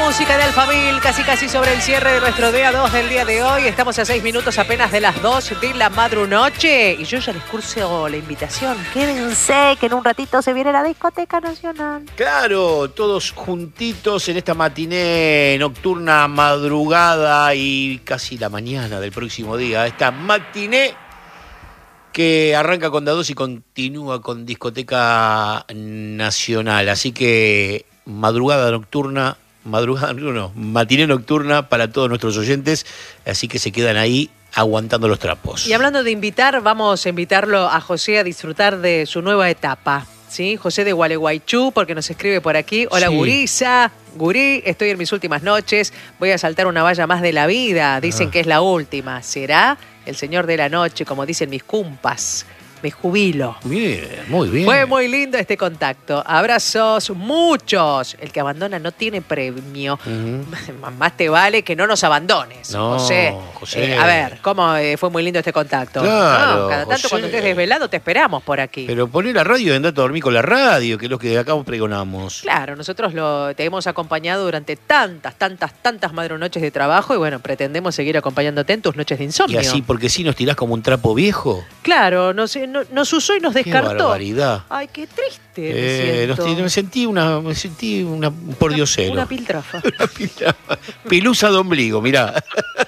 música de Alphaville, casi sobre el cierre de nuestro día 2 del día de hoy. Estamos a 6 minutos apenas de las 2 de la madrunoche. Y yo ya les curso la invitación. Quédense, que en un ratito se viene la Discoteca Nacional. Claro, todos juntitos en esta matiné nocturna, madrugada y casi la mañana del próximo día. Esta matiné que arranca con Da2 y continúa con Discoteca Nacional. Así que matiné nocturna para todos nuestros oyentes. Así que se quedan ahí aguantando los trapos. Y hablando de invitar, vamos a invitarlo a José a disfrutar de su nueva etapa. ¿Sí? José de Gualeguaychú, porque nos escribe por aquí. Hola, sí. Gurisa, Gurí, estoy en mis últimas noches. Voy a saltar una valla más de la vida. Dicen que es la última. ¿Será el señor de la noche, como dicen mis cumpas? Me jubilo. Bien, muy bien. Fue muy lindo este contacto. Abrazos, muchos. El que abandona no tiene premio. Más te vale que no nos abandones, no, José. A ver, ¿cómo fue muy lindo este contacto? Claro, no, cada tanto José, cuando estés desvelado te esperamos por aquí. Pero poné la radio y andate a dormir con la radio, que es lo que acá pregonamos. Claro, nosotros te hemos acompañado durante tantas madrunoches de trabajo y bueno, pretendemos seguir acompañándote en tus noches de insomnio. Y así, porque si nos tirás como un trapo viejo. Claro, nos usó y nos descartó. Qué barbaridad. Ay, qué triste me sentí una por diosero. Una piltrafa. Una piltrafa. Pelusa de ombligo, mirá.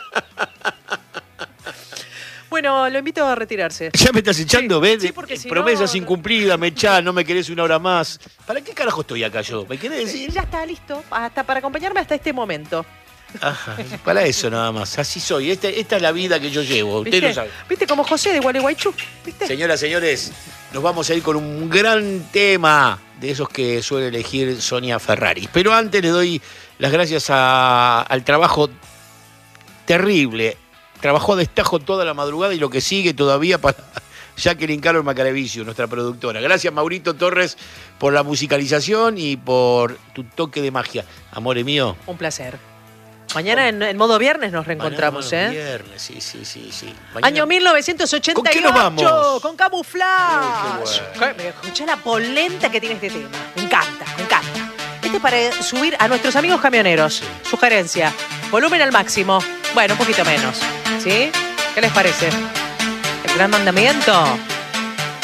Bueno, lo invito a retirarse. ¿Ya me estás echando? Sí, ¿Ves? sí, porque si promesas no, incumplidas, me echás, no me querés una hora más. ¿Para qué carajo estoy acá yo? ¿Me querés decir? Ya está, listo. Hasta para acompañarme hasta este momento. Ajá, para eso nada más. Así soy. Esta es la vida que yo llevo. Usted lo sabe. ¿Viste como José de Gualeguaychú? ¿Viste? Señoras, señores, nos vamos a ir con un gran tema de esos que suele elegir Sonia Ferrari. Pero antes le doy las gracias al trabajo terrible. Trabajó a destajo toda la madrugada y lo que sigue todavía para Jacqueline Carol Macaravisiu, nuestra productora. Gracias, Maurito Torres, por la musicalización y por tu toque de magia. Amore mío. Un placer. Mañana en modo viernes nos reencontramos, Mañana, viernes, sí. Mañana... Año 1988. ¿Con qué nos vamos? Con Camuflaje. Bueno. Escuchá la polenta que tiene este tema. Me encanta. Este es para subir a nuestros amigos camioneros. Sugerencia. Volumen al máximo. Bueno, un poquito menos. ¿Sí? ¿Qué les parece? El gran mandamiento.